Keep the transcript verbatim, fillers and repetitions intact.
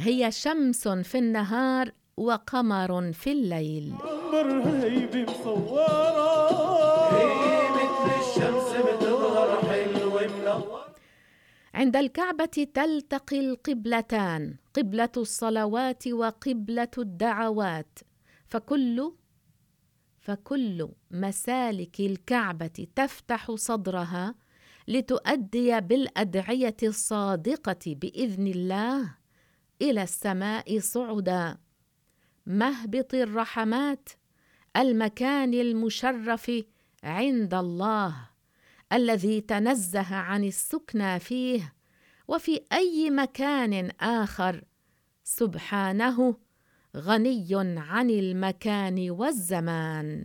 هي شمس في النهار وقمر في الليل. عمرها هيبي مصورة، هي مثل الشمس بتظهر حلو منور. عند الكعبة تلتقي القبلتان، قبلة الصلوات وقبلة الدعوات، فكل فكل مسالك الكعبة تفتح صدرها لتؤدي بالأدعية الصادقة بإذن الله إلى السماء صعدا، مهبط الرحمات، المكان المشرف عند الله الذي تنزه عن السكنى فيه وفي أي مكان آخر، سبحانه غني عن المكان والزمان.